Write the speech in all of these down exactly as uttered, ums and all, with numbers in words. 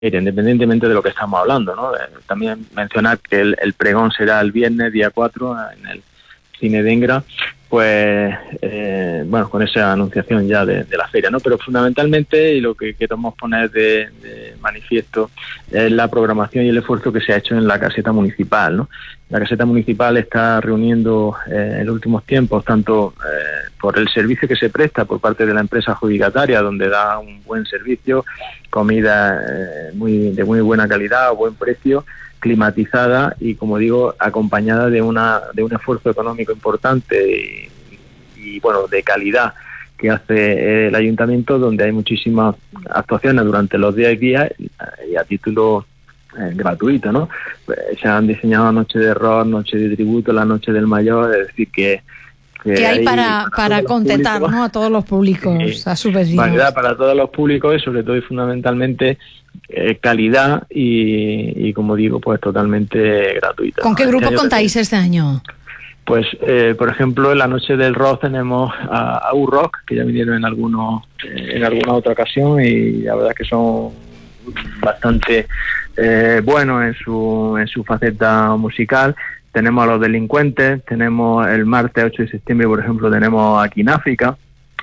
independientemente de lo que estamos hablando, ¿no? Eh, también mencionar que el, el pregón será el viernes, día cuatro, en el Cine de Ingra, pues, eh, bueno, con esa anunciación ya de, de la feria, ¿no? Pero fundamentalmente, y lo que queremos poner de, de manifiesto, es la programación y el esfuerzo que se ha hecho en la caseta municipal, ¿no? La caseta municipal está reuniendo eh, en los últimos tiempos, tanto eh, por el servicio que se presta por parte de la empresa adjudicataria, donde da un buen servicio, comida eh, muy de muy buena calidad, a buen precio, climatizada y, como digo, acompañada de una de un esfuerzo económico importante y, y bueno, de calidad que hace el ayuntamiento, donde hay muchísimas actuaciones durante los diez días y a título eh, gratuito, ¿no? Pues se han diseñado noche de rock, noche de tributo, la noche del mayor, es decir que que, que hay, hay para, para, para contentar, ¿no?, a todos los públicos, sí, a sus vecinos. Variedad para todos los públicos y sobre todo y fundamentalmente eh, calidad y, y, como digo, pues totalmente gratuita. ¿Con qué grupo este contáis tenemos, este año? Pues, eh, por ejemplo, en la noche del rock tenemos a, a U-Rock, que ya vinieron en algunos eh, en alguna otra ocasión y la verdad que son bastante eh, buenos en su, en su faceta musical. Tenemos a Los Delincuentes, tenemos el martes ocho de septiembre, por ejemplo, tenemos a Quináfrica.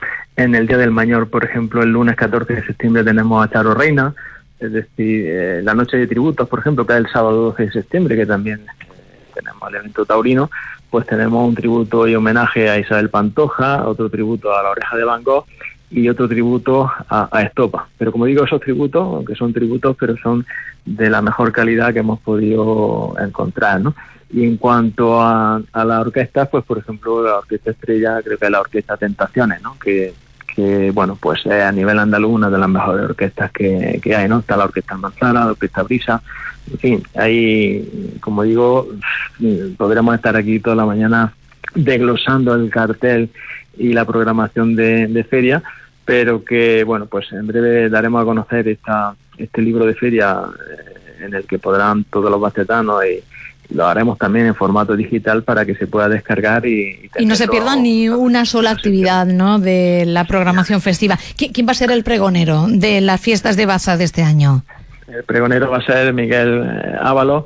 En el Día del Mayor, por ejemplo, el lunes catorce de septiembre tenemos a Charo Reina. Es decir, eh, la noche de tributos, por ejemplo, que es el sábado doce de septiembre, que también eh, tenemos el evento taurino, pues tenemos un tributo y homenaje a Isabel Pantoja, otro tributo a La Oreja de Van Gogh y otro tributo a, a Estopa. Pero como digo, esos tributos, aunque son tributos, pero son de la mejor calidad que hemos podido encontrar, ¿no? Y en cuanto a, a la orquesta, pues por ejemplo la orquesta estrella creo que es la orquesta Tentaciones, ¿no? Que, que bueno, pues es a nivel andaluz una de las mejores orquestas que, que hay, ¿no? Está la orquesta Manzana, la orquesta Brisa, en fin, ahí, como digo, podremos estar aquí toda la mañana desglosando el cartel y la programación de, de feria, pero que bueno, pues en breve daremos a conocer esta este libro de feria eh, en el que podrán todos los bacetanos y lo haremos también en formato digital para que se pueda descargar y... Y, y no se pierda ni una sola actividad, ¿no?, de la programación festiva. ¿Quién va a ser el pregonero de las fiestas de Baza de este año? El pregonero va a ser Miguel eh, Ábalos,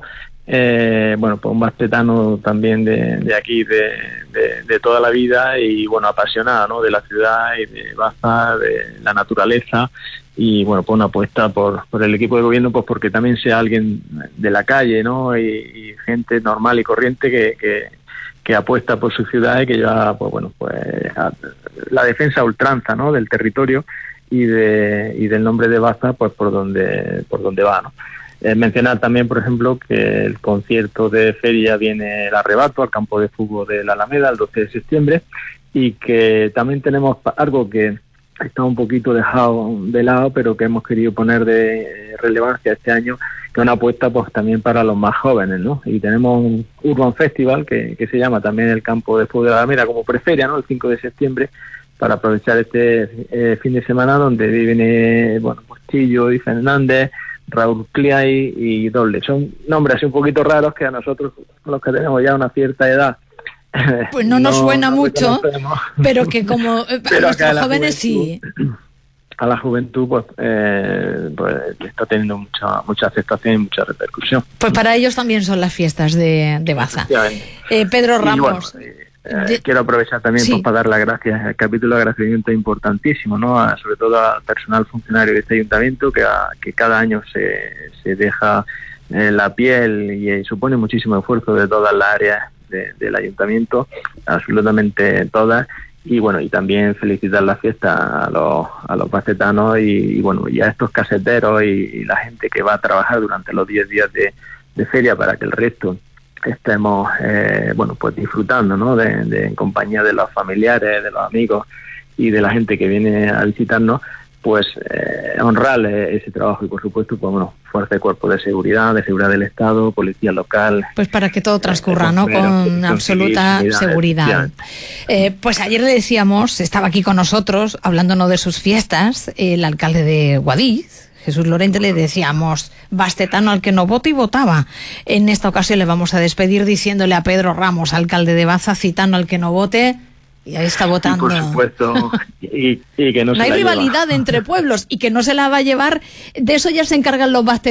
eh, bueno, pues un bastetano también de, de aquí, de, de, de toda la vida y, bueno, apasionado, ¿no?, de la ciudad y de Baza, de la naturaleza. Y bueno, pues una apuesta por, por el equipo de gobierno, pues porque también sea alguien de la calle, ¿no? Y, y gente normal y corriente que, que, que apuesta por su ciudad y que lleva, pues bueno, pues a, la defensa a ultranza, ¿no?, del territorio y de y del nombre de Baza, pues por donde por donde va, ¿no? Eh, mencionar también, por ejemplo, que el concierto de feria viene el arrebato al campo de fútbol de la Alameda el doce de septiembre y que también tenemos algo que está un poquito dejado de lado, pero que hemos querido poner de relevancia este año, que es una apuesta pues también para los más jóvenes, ¿no? Y tenemos un Urban Festival que, que se llama también el campo de fútbol de la Alameda como preferia, ¿no?, el cinco de septiembre, para aprovechar este eh, fin de semana donde viene, bueno, pues Chillo y Fernández, Raúl Cliay y Doble. Son nombres así un poquito raros que a nosotros, los que tenemos ya una cierta edad, pues no nos no, suena no mucho, pero que como pero a nuestros a jóvenes sí. A la juventud pues, eh, pues está teniendo mucha mucha aceptación y mucha repercusión. Pues para ellos también son las fiestas de, de Baza. Eh, Pedro Ramos. Y bueno, eh, quiero aprovechar también sí. pues, para dar las gracias. El capítulo de agradecimiento es importantísimo, ¿no? A, sobre todo al personal funcionario de este ayuntamiento que, a, que cada año se, se deja eh, la piel y, y supone muchísimo esfuerzo de todas las áreas De, del ayuntamiento, absolutamente todas, y bueno, y también felicitar la fiesta a los a los bacetanos y, y bueno, y a estos caseteros y, y la gente que va a trabajar durante los diez días de, de feria para que el resto estemos eh, bueno, pues disfrutando, ¿no?, de, de en compañía de los familiares, de los amigos y de la gente que viene a visitarnos, pues eh, honrar ese trabajo y por supuesto pues bueno, fuerza de cuerpo de seguridad, de seguridad del Estado, policía local. Pues para que todo transcurra, eh, ¿no?, con absoluta civil, seguridad. Eh, pues ayer le decíamos, estaba aquí con nosotros hablándonos de sus fiestas, el alcalde de Guadix, Jesús Lorente, le decíamos, bastetano al que no vote y votaba. En esta ocasión le vamos a despedir diciéndole a Pedro Ramos, alcalde de Baza, citando al que no vote, Y ahí está votando. Y por supuesto, y, y que no, no se hay la rivalidad lleva. entre pueblos y que no se la va a llevar. De eso ya se encargan los